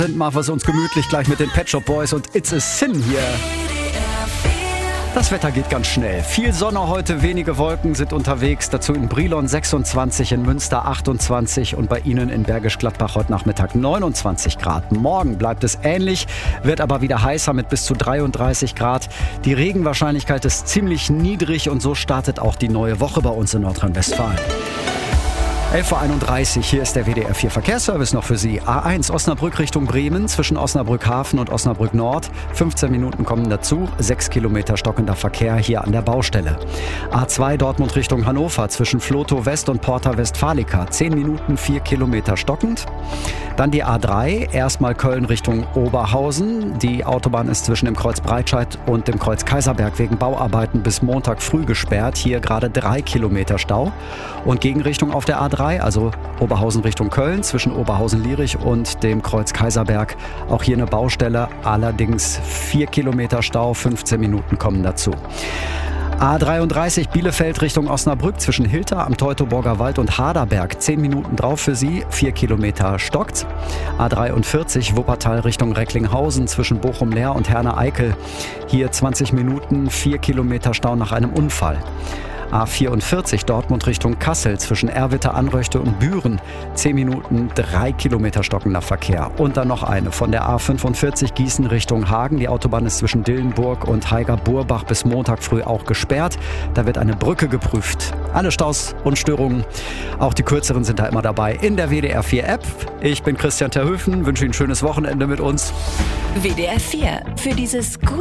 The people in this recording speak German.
Machen wir es uns gemütlich gleich mit den Pet Shop Boys und It's a Sin hier. Das Wetter geht ganz schnell. Viel Sonne heute, wenige Wolken sind unterwegs. Dazu in Brilon 26, in Münster 28 und bei Ihnen in Bergisch Gladbach heute Nachmittag 29 Grad. Morgen bleibt es ähnlich, wird aber wieder heißer mit bis zu 33 Grad. Die Regenwahrscheinlichkeit ist ziemlich niedrig und so startet auch die neue Woche bei uns in Nordrhein-Westfalen. 11.31 Uhr, hier ist der WDR 4 Verkehrsservice noch für Sie. A1 Osnabrück Richtung Bremen zwischen Osnabrück Hafen und Osnabrück Nord. 15 Minuten kommen dazu, 6 Kilometer stockender Verkehr hier an der Baustelle. A2 Dortmund Richtung Hannover zwischen Flotow West und Porta Westfalica. 10 Minuten, 4 Kilometer stockend. Dann die A3, erstmal Köln Richtung Oberhausen. Die Autobahn ist zwischen dem Kreuz Breitscheid und dem Kreuz Kaiserberg wegen Bauarbeiten bis Montag früh gesperrt. Hier gerade 3 Kilometer Stau. Und Gegenrichtung auf der A3, also Oberhausen Richtung Köln, zwischen Oberhausen-Lierich und dem Kreuz Kaiserberg. Auch hier eine Baustelle, allerdings 4 Kilometer Stau, 15 Minuten kommen dazu. A33 Bielefeld Richtung Osnabrück zwischen Hilter am Teutoburger Wald und Haderberg. 10 Minuten drauf für Sie, 4 Kilometer stockt. A43 Wuppertal Richtung Recklinghausen zwischen Bochum-Leer und Herne-Eickel. Hier 20 Minuten, 4 Kilometer Stau nach einem Unfall. A44 Dortmund Richtung Kassel zwischen Erwitte, Anröchte und Büren. 10 Minuten, 3 Kilometer stockender Verkehr. Und dann noch eine von der A45 Gießen Richtung Hagen. Die Autobahn ist zwischen Dillenburg und Haiger-Burbach bis Montag früh auch gesperrt. Da wird eine Brücke geprüft. Alle Staus und Störungen, auch die kürzeren, sind da immer dabei in der WDR 4 App. Ich bin Christian Terhöfen, wünsche Ihnen ein schönes Wochenende mit uns. WDR 4 für dieses gut